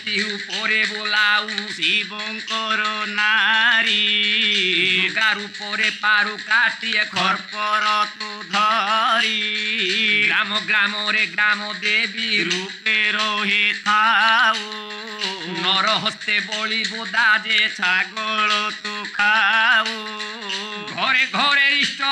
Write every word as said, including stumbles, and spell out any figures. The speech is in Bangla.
হাতি উপরে বোলাউ শিবঙ্কর নারী গার উপরে পারু কাটিয়ে খর খরপর তু ধরি গ্রাম গ্রামরে গ্রাম দেবী রূপে রহে থাও নর হস্তে বলি বোদা যে ছাগল তু খাও ঘরে ঘরে ইষ্ট